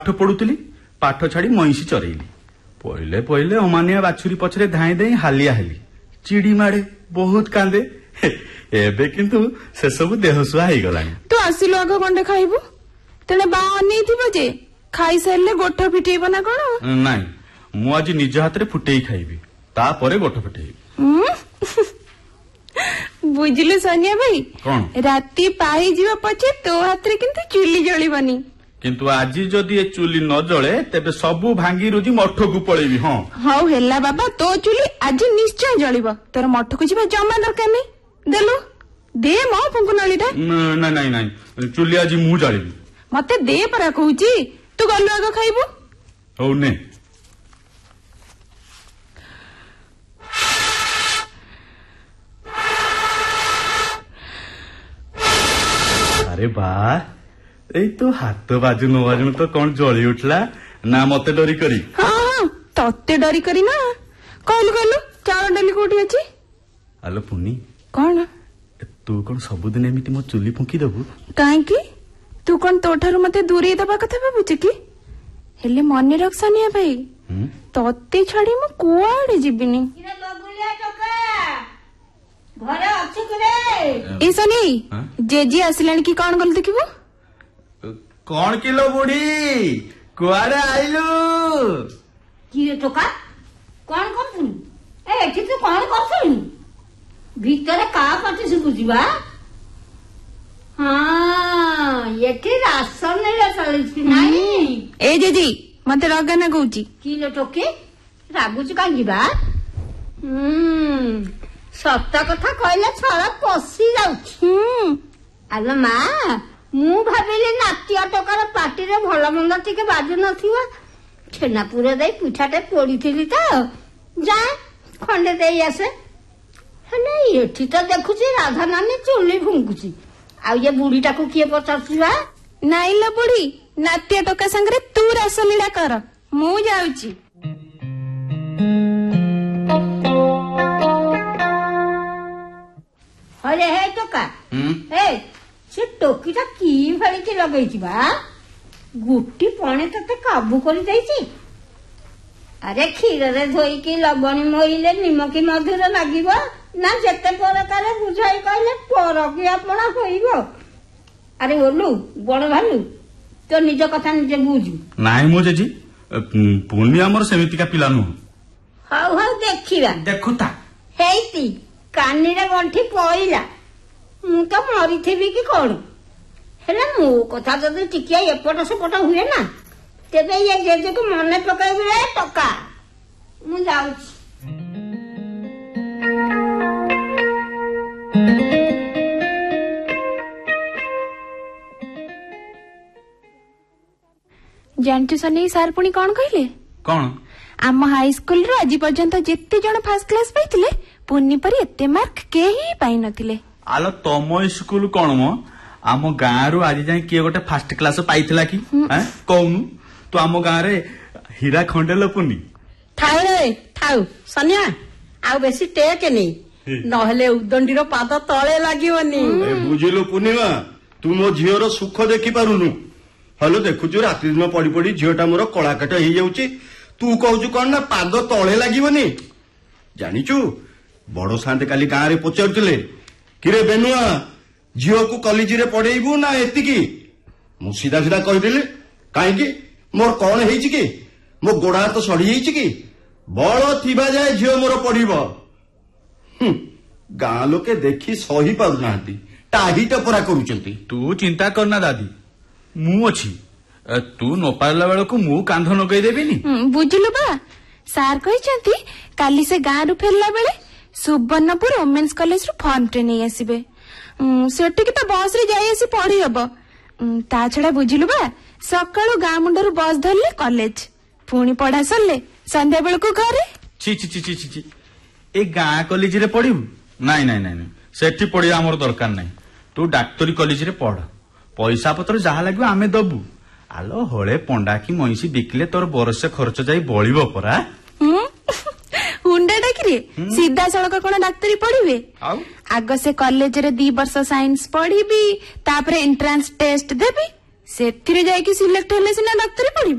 ପାଠ ପଢୁଥିଲି, ପାଠ ଛାଡି ମଇଁଷି ଚରେଇଲି। ପଇଲେ ପଇଲେ ଅମାନିଆ ବାଛୁରୀ ପଛରେ ଧାଇଁ ଦେଇ ହାଲିଆ ହେଲି, ଚିଡି ମାଡେ, ବହୁତ କାନ୍ଦେ। ଏବେ କିନ୍ତୁ ସେସବୁ ଦେହସୁଆ ହେଇଗଲାଣି। ତୁ ଆସିଲୁ ଆଗ ଗଣ୍ଡେ ଖାଇବୁ, ତେଣେ ବା ଅନେଇଥିବ ଯେ ଖାଇସାରିଲେ ଗୋଠ ଫିଟେଇବ ନା କଣ? ନାଇଁ, ମୁଁ ଆଜି ନିଜ ହାତରେ ଫୁଟେଇ ଖାଇବି, ତାପରେ ଗୋଠ ଫିଟେଇବି। ବୁଝିଲୁ ସନିଆ ଭାଇ, କଣ? ରାତି ପାହିଯିବ ପଛେ ତୋ ହାତରେ କିନ୍ତୁ ଚୁଲି ଜଳିବନି। କିନ୍ତୁ ଆଜି ଯଦି ଏ ଚୁଲି ନ ଜଳେ ତେବେ ସବୁ ଭାଙ୍ଗି ରୁଜି ମଠକୁ ପଳେଇବି। ହଁ ହଉ ହେଲା ବାବା, ତୋ ଚୁଲି ଆଜି ନିଶ୍ଚୟ ଜଳିବ। ତୋର ମଠକୁ ଯିବା ଜମା ଦରକାର ନାହିଁ। ଦେଲୁ ଦେ ମୋ ଫୁଙ୍କୁ ନଳିଟା। ନାଇଁ ନାଇଁ ନାଇଁ, ଚୁଲି ଆଜି ମୁଁ ଜାଳିବି। ମତେ ଦେ ପରା କହୁଛି, ତୁ ଗଲୁ ଆଗ ଖାଇବୁ। ହଉ ନେ। अरे वाह, ଏଇ ତ ହାତ ବାଜୁ ନ ବାଜୁ ତ କଣ ଜଳି ଉଠିଲା ନା ମତେ ଡରି କରି? ହଁ, ତତେ ଡରି କରି ନା। କହିଲୁ କହିଲୁ ଚାଉଳ ଡାଲି କୋଉଠି ଅଛି? ଆଲୋ ପୁନି, କଣ ତୁ କଣ ସବୁଦିନ ଏମିତି ମୋ ଚୁଲି ଫୁଙ୍କି ଦବୁ? କାହିଁକି? ତୁ କଣ ତୋ ଠାରୁ ମତେ ଦୂରେଇ ଦବା କଥା ଭାବୁଛୁ କି? ହେଲେ ମନେ ରଖ ସନିଆ ଭାଇ, ତତେ ଛାଡି ମୁଁ କୁଆଡେ ଯିବିନି। ଏ ସନି, ଜେଜି ଆସିଲାଣି କି କଣ ଗଲୁ ଦେଖିବୁ। କଣ କିଲୋ ବୁଢୀ, କୁଆଡେ ଆଇଲୁ? କିଏ ଟୋକା, କଣ କରୁଥିଲୁ? ଏଠି ତୁ କଣ କରୁଥିଲୁ? ଭିତରେ କାହା ପାଟି ଶୁଭୁଛି ବା? ହଁ, ଏଠି ରାସନ ଚାଲିଛି ନାଇଁ? ଏ ଜେଜି ମତେ ରଗାନା କହୁଛି। କିଲୋ ଟୋକି, ରାଗୁଛୁ କାହିଁକି ବା? ସତ କଥା କହିଲେ ଛଳ ପଶି ଯାଉଛି। ଆଲୋ ମା, ମୁଁ ଭାବିଲି ନାତିଆ ଟୋକାର ପାଟିରେ ଭଲ ମନ୍ଦ ଟିକେ ବାଜୁ ନଥିବ। ଛେନାପୁର ଦେଇ ପିଠାଟେ ପୋଡିଥିଲି ତ, ଯାଏ ଖଣ୍ଡେ ଦେଇ ଆସେ। ହେଲେ ଏଠି ତ ଦେଖୁଛି ରାଧା ନାନୀ ଚୁଲି ଫୁଙ୍କୁଛି, ଆଉ ଏ ବୁଢୀଟାକୁ କିଏ ପଚାରୁଛି ବା? ନାଇଁ ଲୋ ବୁଢୀ, ନାତିଆ ଟୋକା ସାଙ୍ଗରେ ତୁ ରାସଲୀଳା କର, ମୁଁ ଯାଉଛି। ହରେ ହେ ଟୋକା, ସେ ଟୋକିଟା କି ଭଳିକି ଲଗେଇଛି ବା? ଗୁଟି ପଣେ ତତେ କାବୁ କରିଦେଇଛି। ଆରେ କ୍ଷୀରରେ ଧୋଇକି ଲବଣୀ ମୋଇଲେ ନିମକି ମଧୁର ଲାଗିବ ନା ଯେତେ ପ୍ରକାର ବୁଝାଇ କହିଲେ ପରକି ଆପଣ ହୋଇବ? ଆରେ ଓଲୁ ବଡ ଭାଲୁ, ତୋ ନିଜ କଥା ନିଜେ ବୁଝୁ। ନାଇଁ ମୋ ଜେଜି, ପୁନି ଆମର ସେମିତିକା ପିଲା ନୁହଁ। ହଉ ହଉ ଦେଖିବା। ଦେଖୁତା ହେଇତି କାନିରେ ଗଣ୍ଠି ପଇଲା, ମୁଁ ତ ମରିଥିବି କି କଣ? ହେଲେ ମୋ କଥା ଯଦି ଟିକେ ଏପଟ ସେପଟ ହୁଏ ନା, ତେବେ ଇଏ ଜେଜେକୁ ମନେ ପକେଇବି ରେ ଟୋକା। ମୁଁ ଯାଉଛି। ଜାଣିଛୁ ସନି, ସାର୍ ପୁଣି କଣ କହିଲେ? କଣ? ଆମ ହାଇସ୍କୁଲରୁ ଆଜି ପର୍ଯ୍ୟନ୍ତ ଯେତେ ଜଣ ଫାର୍ଷ୍ଟ କ୍ଲାସ ପାଇଥିଲେ, ପୁନି ପରି ଏତେ ମାର୍କ କେହି ପାଇନଥିଲେ। ଆଲୋ ତମ ସ୍କୁଲ କଣ ମ, ଆମ ଗାଁରୁ ଆଜି ଯାଏ କିଏ ଗୋଟେ ଫାର୍ଷ୍ଟ କ୍ଲାସ ପାଇଥିଲା କି? କହୁନୁ ତୁ, ଆମ ଗାଁରେ ହୀରା ଖଣ୍ଡେ ଲୋପୁନି। ଥାଉ ରେ ଥାଉ ସନିଆ, ଆଉ ବେଶୀ ଟେକେ ନେଇ, ନହେଲେ ଉଦଣ୍ଡିର ପାଦ ତଳେ ଲାଗିବନି। ବୁଝିଲୁ ପୂର୍ଣ୍ଣିମା, ତୁ ମୋ ଝିଅର ସୁଖ ଦେଖି ପାରୁନୁ। ହଲୋ ଦେଖୁଛୁ ରାତି ଦିନ ପଡି ପଡି ଝିଅଟା ମୋର କଳାକାଟ ହେଇଯାଉଛି, ତୁ କହୁଛୁ କଣ ନା ପାଦ ତଳେ ଲାଗିବନି? ଜାଣିଛୁ ବଡ ସାନ୍ତେ କାଲି ଗାଁରେ ପଚାରୁଥିଲେ, କିରେ ବେନୁଆ ଝିଅକୁ କଲେଜରେ ପଢେଇବୁ ନା ଏତିକି? ମୁଁ ସିଧା ସିଧା କହିଦେଲି, କାହିଁକି ମୋର କଣ ହେଇଛି କି? ମୋ ଗୋଡ ହାତ ସଢି ଯାଇଛି କି? ବଳ ଥିବା ଯାଏ ଝିଅ ମୋର ପଢିବ। ଗାଁ ଲୋକେ ଦେଖି ସହି ପାରୁନାହାନ୍ତି, ଟାହି ଟପରା କରୁଛନ୍ତି। ତୁ ଚିନ୍ତା କରନା ଦାଦି, ମୁଁ ଅଛି। ତୁ ନ ପାରିଲା ବେଳକୁ ମୁଁ କାନ୍ଧ ଲଗେଇଦେବିନି। ବୁଝିଲୁ ବା, ସାର୍ କହିଛନ୍ତି କାଲି ସେ ଗାଁରୁ ଫେରିଲା ବେଳେ ସୁବର୍ଣ୍ଣପୁର ଓମେନ୍ସ କଲେଜରୁ ଫର୍ମଟେ ନେଇ ଆସିବେ। ସେଠିକି ତ ବସ ରେ ଯାଇ ଆସି ପଢି ହବ। ତା ଛଡା ବୁଝିଲୁ ବା, ସକାଳୁ ଗାଁ ମୁଣ୍ଡରୁ ବସ ଧରିଲେ କଲେଜ, ପୁଣି ପଢା ସରିଲେ ସନ୍ଧ୍ୟା ବେଳକୁ ଘରେ। ଛି ଛି ଛି ଛି ଛି, ଏ ଗାଁ କଲେଜରେ ପଢିବୁ? ନାଇଁ ନାଇଁ ନାଇଁ, ସେଠି ପଢିବା ଆମର ଦରକାର ନାହିଁ। ତୁ ଡାକ୍ତରୀ କଲେଜରେ ପଢ, ପଇସା ପତ୍ର ଯାହା ଲାଗିବ ଆମେ ଦବୁ। ଆଲୋ ହଳେ ପଣ୍ଡା କି ମଇଁଷି ବିକିଲେ ତୋର ବରଷ ଖର୍ଚ୍ଚ ଯାଇ ବଳିବ ପରା। ହୁଣ୍ଡା ଡାକିରେ ସିଧାସଳଖ କଣ ଡାକ୍ତରୀ ପଢିବେ? ଆଗ ସେ କଲେଜରେ 2 ବର୍ଷ ସାଇନ୍ସ ପଢିବି, ତାପରେ ଏଣ୍ଟ୍ରାନ୍ସ ଟେଷ୍ଟ ଦେବି, ସେଥିରେ ଯାଇକି ସିଲେକ୍ଟ ହେଲେ ସିନା ଡାକ୍ତରୀ ପଢିବେ।